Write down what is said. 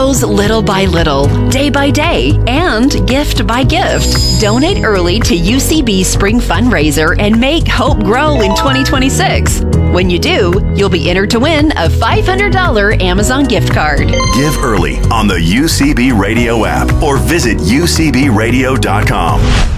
grows little by little, day by day, and gift by gift. Donate early to UCB Spring Fundraiser and make hope grow in 2026. When you do, you'll be entered to win a $500 Amazon gift card. Give early on the UCB Radio app or visit ucbradio.com.